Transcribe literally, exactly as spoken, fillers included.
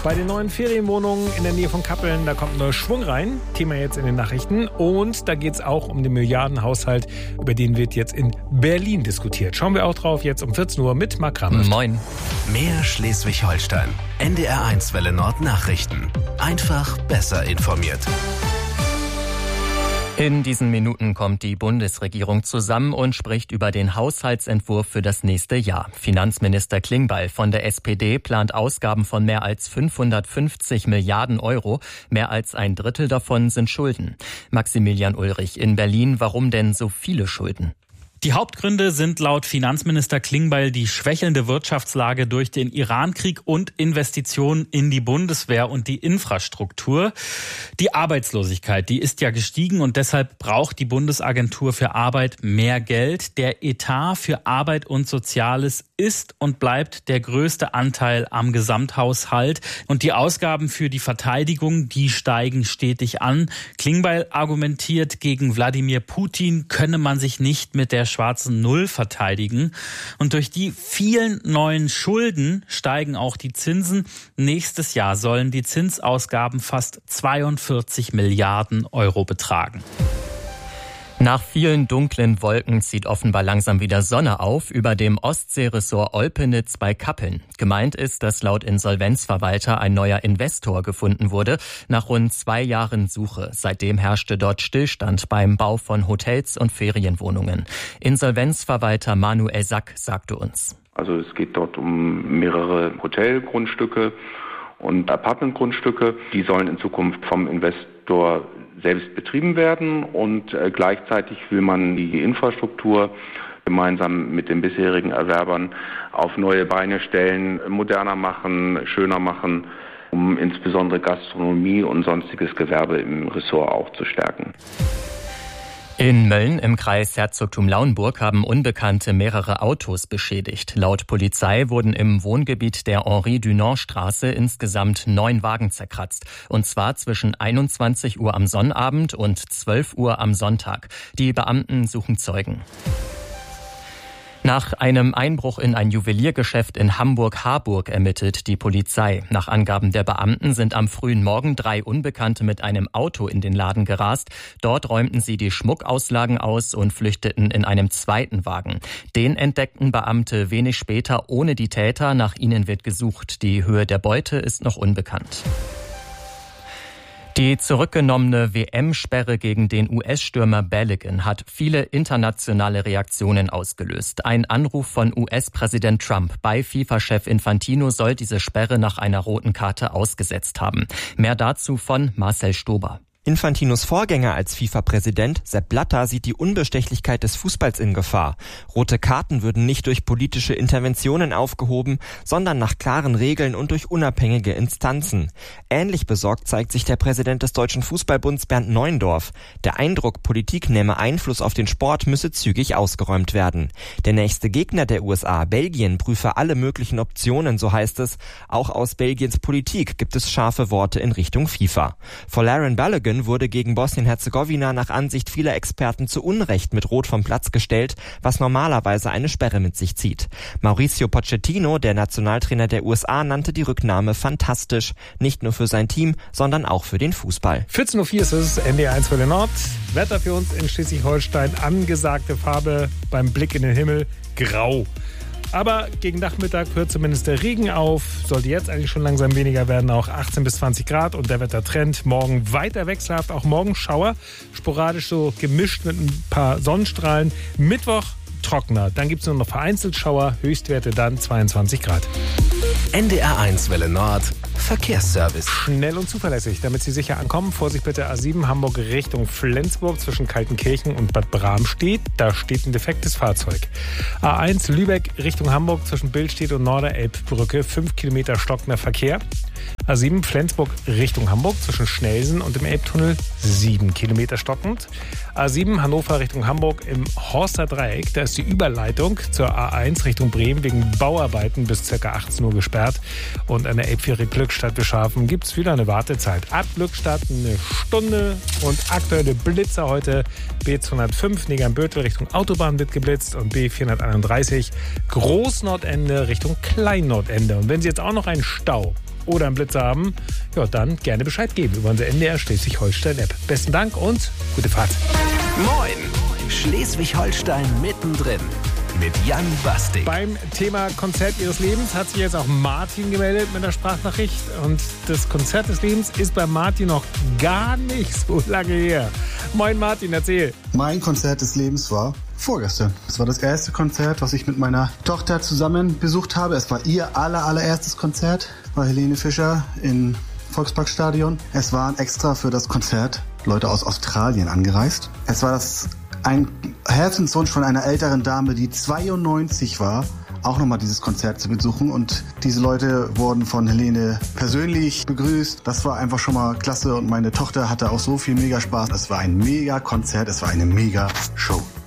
Bei den neuen Ferienwohnungen in der Nähe von Kappeln, da kommt neuer Schwung rein. Thema jetzt in den Nachrichten. Und da geht es auch um den Milliardenhaushalt, über den wird jetzt in Berlin diskutiert. Schauen wir auch drauf jetzt um vierzehn Uhr mit Marc Ramme. Moin. Mehr Schleswig-Holstein. N D R eins Welle Nord Nachrichten. Einfach besser informiert. In diesen Minuten kommt die Bundesregierung zusammen und spricht über den Haushaltsentwurf für das nächste Jahr. Finanzminister Klingbeil von der S P D plant Ausgaben von mehr als fünfhundertfünfzig Milliarden Euro. Mehr als ein Drittel davon sind Schulden. Maximilian Ulrich in Berlin, warum denn so viele Schulden? Die Hauptgründe sind laut Finanzminister Klingbeil die schwächelnde Wirtschaftslage durch den Irankrieg und Investitionen in die Bundeswehr und die Infrastruktur. Die Arbeitslosigkeit, die ist ja gestiegen und deshalb braucht die Bundesagentur für Arbeit mehr Geld. Der Etat für Arbeit und Soziales ist und bleibt der größte Anteil am Gesamthaushalt. Und die Ausgaben für die Verteidigung, die steigen stetig an. Klingbeil argumentiert, gegen Wladimir Putin könne man sich nicht mit der schwarzen Null verteidigen. Und durch die vielen neuen Schulden steigen auch die Zinsen. Nächstes Jahr sollen die Zinsausgaben fast zweiundvierzig Milliarden Euro betragen. Nach vielen dunklen Wolken zieht offenbar langsam wieder Sonne auf über dem Ostseeressort Olpenitz bei Kappeln. Gemeint ist, dass laut Insolvenzverwalter ein neuer Investor gefunden wurde, nach rund zwei Jahren Suche. Seitdem herrschte dort Stillstand beim Bau von Hotels und Ferienwohnungen. Insolvenzverwalter Manuel Sack sagte uns. Also es geht dort um mehrere Hotelgrundstücke und Apartmentgrundstücke. Die sollen in Zukunft vom Investor selbst betrieben werden und äh, gleichzeitig will man die Infrastruktur gemeinsam mit den bisherigen Erwerbern auf neue Beine stellen, moderner machen, schöner machen, um insbesondere Gastronomie und sonstiges Gewerbe im Ressort auch zu stärken. In Mölln im Kreis Herzogtum Lauenburg haben Unbekannte mehrere Autos beschädigt. Laut Polizei wurden im Wohngebiet der Henri-Dunant-Straße insgesamt neun Wagen zerkratzt. Und zwar zwischen einundzwanzig Uhr am Sonnabend und zwölf Uhr am Sonntag. Die Beamten suchen Zeugen. Nach einem Einbruch in ein Juweliergeschäft in Hamburg-Harburg ermittelt die Polizei. Nach Angaben der Beamten sind am frühen Morgen drei Unbekannte mit einem Auto in den Laden gerast. Dort räumten sie die Schmuckauslagen aus und flüchteten in einem zweiten Wagen. Den entdeckten Beamte wenig später ohne die Täter. Nach ihnen wird gesucht. Die Höhe der Beute ist noch unbekannt. Die zurückgenommene W M-Sperre gegen den U S-Stürmer Balogun hat viele internationale Reaktionen ausgelöst. Ein Anruf von U S-Präsident Trump bei FIFA-Chef Infantino soll diese Sperre nach einer roten Karte ausgesetzt haben. Mehr dazu von Marcel Stober. Infantinos Vorgänger als FIFA-Präsident, Sepp Blatter, sieht die Unbestechlichkeit des Fußballs in Gefahr. Rote Karten würden nicht durch politische Interventionen aufgehoben, sondern nach klaren Regeln und durch unabhängige Instanzen. Ähnlich besorgt zeigt sich der Präsident des Deutschen Fußballbunds Bernd Neuendorf. Der Eindruck, Politik nehme Einfluss auf den Sport, müsse zügig ausgeräumt werden. Der nächste Gegner der U S A, Belgien, prüfe alle möglichen Optionen, so heißt es. Auch aus Belgiens Politik gibt es scharfe Worte in Richtung FIFA. Folarin Balogun wurde gegen Bosnien-Herzegowina nach Ansicht vieler Experten zu Unrecht mit Rot vom Platz gestellt, was normalerweise eine Sperre mit sich zieht. Mauricio Pochettino, der Nationaltrainer der U S A, nannte die Rücknahme fantastisch. Nicht nur für sein Team, sondern auch für den Fußball. vierzehn Uhr vier ist es, N D R eins Welle Nord. Wetter für uns in Schleswig-Holstein. Angesagte Farbe beim Blick in den Himmel, grau. Aber gegen Nachmittag hört zumindest der Regen auf. Sollte jetzt eigentlich schon langsam weniger werden, auch achtzehn bis zwanzig Grad. Und der Wettertrend morgen weiter wechselhaft. Auch morgen Schauer, sporadisch so gemischt mit ein paar Sonnenstrahlen. Mittwoch trockener. Dann gibt es nur noch vereinzelt Schauer. Höchstwerte dann zweiundzwanzig Grad. N D R eins Welle Nord Verkehrsservice. Schnell und zuverlässig, damit Sie sicher ankommen. Vorsicht bitte A sieben Hamburg Richtung Flensburg zwischen Kaltenkirchen und Bad Bramstedt. Da steht ein defektes Fahrzeug. A eins Lübeck Richtung Hamburg zwischen Billstedt und Norderelbbrücke. fünf Kilometer stockender Verkehr. A sieben Flensburg Richtung Hamburg zwischen Schnelsen und dem Elbtunnel sieben Kilometer stockend. A sieben Hannover Richtung Hamburg im Horster Dreieck. Da ist die Überleitung zur A eins Richtung Bremen wegen Bauarbeiten bis ca. achtzehn Uhr gesperrt. Und an der Elbfähre Glückstadt-Beschhafen gibt es wieder eine Wartezeit. Ab Glückstadt eine Stunde und aktuelle Blitzer heute. B zweihundertfünf Negern-Bötel Richtung Autobahn wird geblitzt und B vierhunderteinunddreißig Großnordende Richtung Kleinnordende. Und wenn Sie jetzt auch noch einen Stau oder einen Blitzer haben, ja, dann gerne Bescheid geben über unsere N D R Schleswig-Holstein-App. Besten Dank und gute Fahrt. Moin! Schleswig-Holstein mittendrin. Mit Jan Bastik. Beim Thema Konzert Ihres Lebens hat sich jetzt auch Martin gemeldet mit einer Sprachnachricht. Und das Konzert des Lebens ist bei Martin noch gar nicht so lange her. Moin Martin, erzähl. Mein Konzert des Lebens war vorgestern. Es war das erste Konzert, was ich mit meiner Tochter zusammen besucht habe. Es war ihr aller, allererstes Konzert. Es war Helene Fischer im Volksparkstadion. Es waren extra für das Konzert Leute aus Australien angereist. Es war das ein Herzenswunsch von einer älteren Dame, die zweiundneunzig war, auch nochmal dieses Konzert zu besuchen. Und diese Leute wurden von Helene persönlich begrüßt. Das war einfach schon mal klasse und meine Tochter hatte auch so viel mega Spaß. Es war ein mega Konzert, es war eine mega Show.